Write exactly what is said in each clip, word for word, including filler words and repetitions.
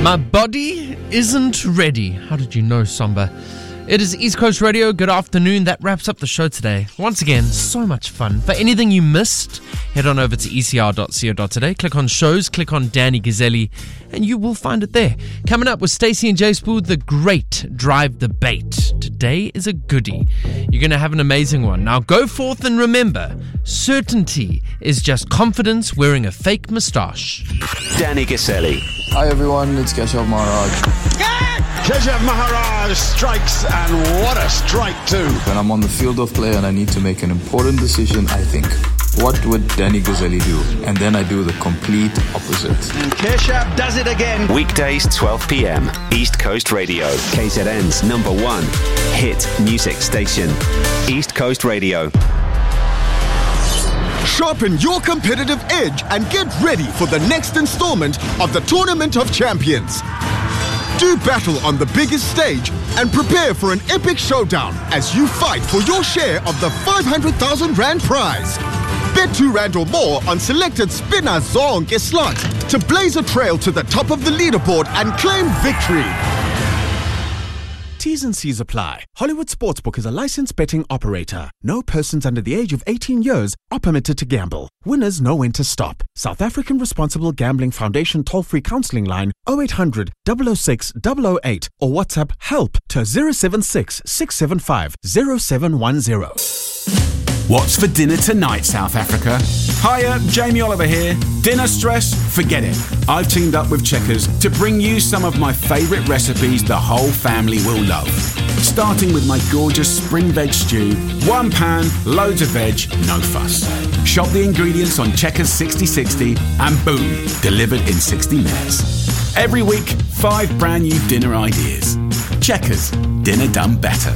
My body isn't ready. How did you know, Somber? It is East Coast Radio. Good afternoon. That wraps up the show today. Once again, so much fun. For anything you missed, head on over to e c r dot co dot za. Click on shows, click on Danny Gazzelli, and you will find it there. Coming up with Stacey and Jay Spoo, the great Drive Debate. Today is a goodie. You're going to have an amazing one. Now go forth and remember, certainty is just confidence wearing a fake moustache. Danny Gazzelli. Hi everyone, it's Keshav Maharaj. Keshav Maharaj strikes, and what a strike too. When I'm on the field of play and I need to make an important decision, I think, what would Danny Gazzelli do? And then I do the complete opposite. And Keshav does it again. Weekdays, twelve p.m. East Coast Radio. K Z N's number one hit music station. East Coast Radio. Sharpen your competitive edge and get ready for the next installment of the Tournament of Champions. Do battle on the biggest stage and prepare for an epic showdown as you fight for your share of the five hundred thousand rand prize. Bet two rand or more on selected spinner zonke slots to blaze a trail to the top of the leaderboard and claim victory. T's and C's apply. Hollywood Sportsbook is a licensed betting operator. No persons under the age of eighteen years are permitted to gamble. Winners know when to stop. South African Responsible Gambling Foundation toll-free counselling line oh eight hundred, double oh six, double oh eight or WhatsApp HELP to zero seven six, six seven five, zero seven one zero. What's for dinner tonight, South Africa? Hiya, Jamie Oliver here. Dinner stress? Forget it. I've teamed up with Checkers to bring you some of my favourite recipes the whole family will love. Starting with my gorgeous spring veg stew, one pan, loads of veg, no fuss. Shop the ingredients on Checkers sixty sixty and boom, delivered in sixty minutes. Every week, five brand new dinner ideas. Checkers, dinner done better.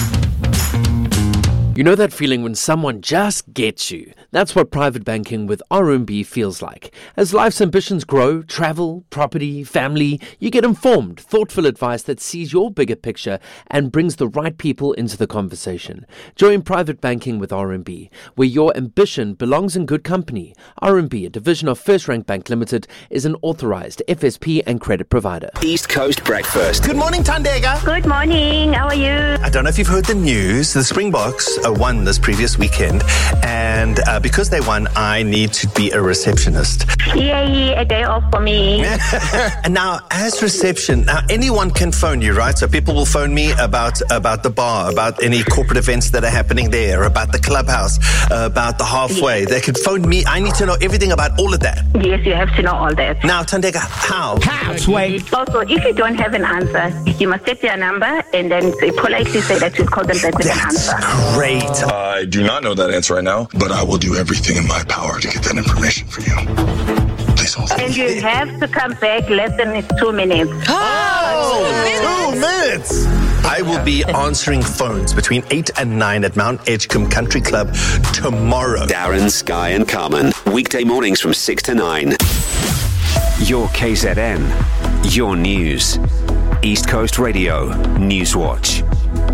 You know that feeling when someone just gets you? That's what private banking with R M B feels like. As life's ambitions grow, travel, property, family, you get informed, thoughtful advice that sees your bigger picture and brings the right people into the conversation. Join private banking with R M B, where your ambition belongs in good company. R M B, a division of First Rank Bank Limited, is an authorized F S P and credit provider. East Coast Breakfast. Good morning, Tandega. Good morning. How are you? I don't know if you've heard the news. The Springboks uh, won this previous weekend, and uh, because they won, I need to be a receptionist. Yay, a day off for me. And now, as reception, now anyone can phone you, right? So people will phone me about about the bar, about any corporate events that are happening there, about the clubhouse, uh, about the halfway. Yes. They could phone me. I need to know everything about all of that. Yes, you have to know all that. Now, Tandega, how? How, Sway? Also, if you don't have an answer, you must set their number and then politely say that you call them back with an answer. Great. I do not know that answer right now, but I will do everything in my power to get that information for you. Please hold. And you have to come back less than two minutes. Oh, two minutes! I will be answering phones between eight and nine at Mount Edgecombe Country Club tomorrow. Darren, Sky and Carmen. Weekday mornings from six to nine. Your K Z N. Your news. East Coast Radio. Newswatch.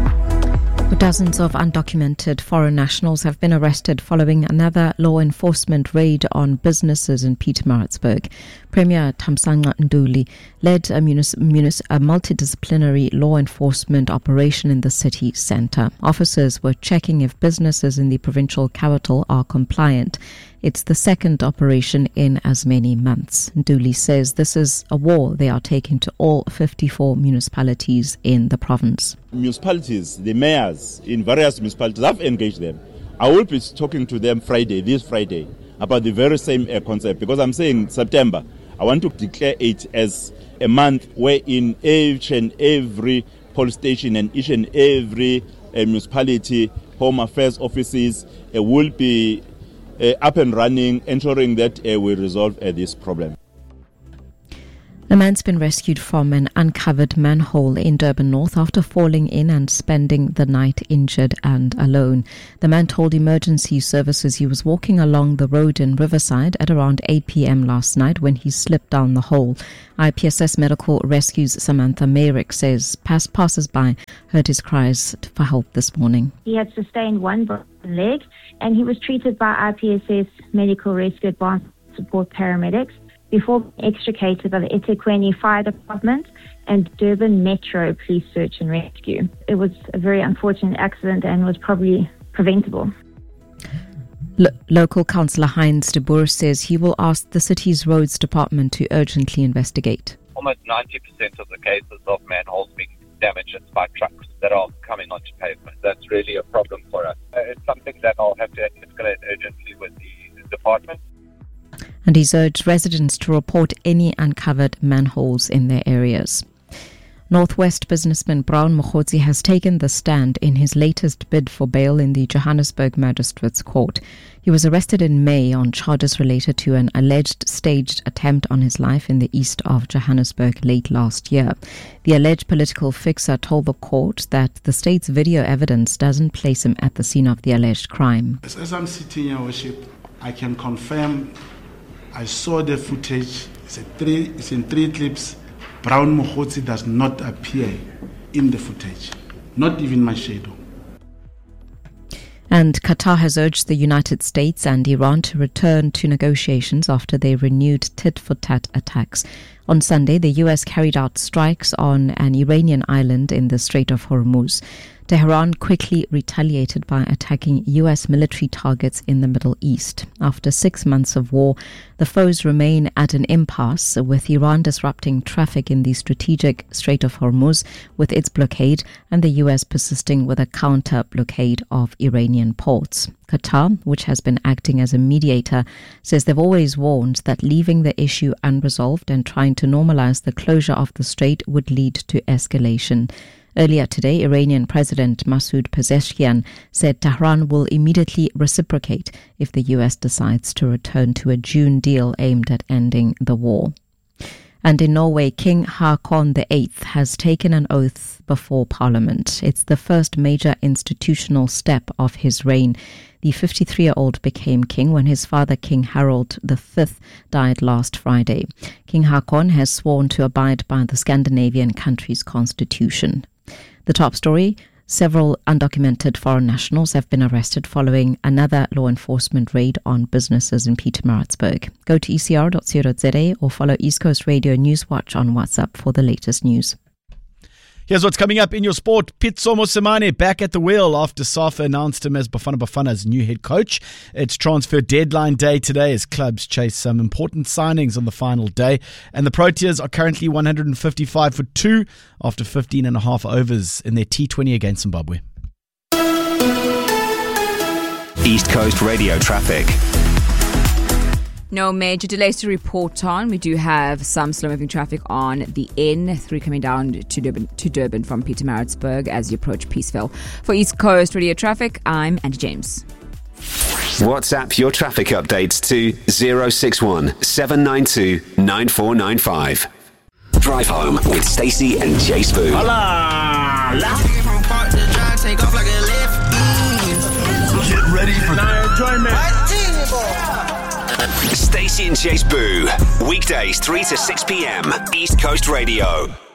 Dozens of undocumented foreign nationals have been arrested following another law enforcement raid on businesses in Pietermaritzburg. Premier Thamsanqa Nduli led a, munis- munis- a multidisciplinary law enforcement operation in the city centre. Officers were checking if businesses in the provincial capital are compliant. It's the second operation in as many months. Nduli says this is a war they are taking to all fifty-four municipalities in the province. Municipalities, the mayors in various municipalities, I've engaged them. I will be talking to them Friday, this Friday, about the very same uh, concept, because I'm saying September, I want to declare it as a month where in each and every police station and each and every uh, municipality, home affairs offices uh, will be uh, up and running, ensuring that uh, we resolve uh, this problem. A man's been rescued from an uncovered manhole in Durban North after falling in and spending the night injured and alone. The man told emergency services he was walking along the road in Riverside at around eight p.m. last night when he slipped down the hole. I P S S Medical Rescue's Samantha Mayrick says past passers-by heard his cries for help this morning. He had sustained one broken leg and he was treated by I P S S Medical Rescue Advanced Support paramedics. before being extricated by the eThekwini Fire Department and Durban Metro Police Search and Rescue. It was a very unfortunate accident and was probably preventable. Lo- local councillor Heinz de Boer says he will ask the city's roads department to urgently investigate. Almost ninety percent of the cases of manholes being damaged by trucks that are coming onto pavement. That's really a problem for us. Uh, it's something that I'll have to escalate urgently with the, the department. And he's urged residents to report any uncovered manholes in their areas. Northwest businessman Brown Mokgotsi has taken the stand in his latest bid for bail in the Johannesburg Magistrates Court. He was arrested in May on charges related to an alleged staged attempt on his life in the east of Johannesburg late last year. The alleged political fixer told the court that the state's video evidence doesn't place him at the scene of the alleged crime. As I'm sitting here, Worship, I can confirm I saw the footage. It's, a three, it's in three clips. Brown Mokgotsi does not appear in the footage, not even my shadow. And Qatar has urged the United States and Iran to return to negotiations after they renewed tit-for-tat attacks. On Sunday, the U S carried out strikes on an Iranian island in the Strait of Hormuz. Tehran quickly retaliated by attacking U S military targets in the Middle East. After six months of war, the foes remain at an impasse, with Iran disrupting traffic in the strategic Strait of Hormuz with its blockade and the U S persisting with a counter-blockade of Iranian ports. Qatar, which has been acting as a mediator, says they've always warned that leaving the issue unresolved and trying to normalize the closure of the strait would lead to escalation. Earlier today, Iranian President Masoud Pezeshkian said Tehran will immediately reciprocate if the U S decides to return to a June deal aimed at ending the war. And in Norway, King Haakon the eighth has taken an oath before Parliament. It's the first major institutional step of his reign. The fifty-three-year-old became king when his father, King Harald the fifth, died last Friday. King Haakon has sworn to abide by the Scandinavian country's constitution. The top story: several undocumented foreign nationals have been arrested following another law enforcement raid on businesses in Pietermaritzburg. Go to e c r dot co dot z a or follow East Coast Radio Newswatch on WhatsApp for the latest news. Here's what's coming up in your sport. Pitso Mosimane back at the wheel after SAFA announced him as Bafana Bafana's new head coach. It's transfer deadline day today as clubs chase some important signings on the final day. And the Proteas are currently one hundred fifty-five for two after fifteen and a half overs in their T twenty against Zimbabwe. East Coast Radio traffic. No major delays to report on. We do have some slow-moving traffic on the N three coming down to Durban, to Durban from Pietermaritzburg as you approach Peaceville. For East Coast Radio traffic, I'm Andy James. WhatsApp your traffic updates to zero six one seven nine two nine four nine five. Drive home with Stacey and Jay Spoo. Get ready for the enjoyment. Stacey and Chase Boo. Weekdays three to six p.m. East Coast Radio.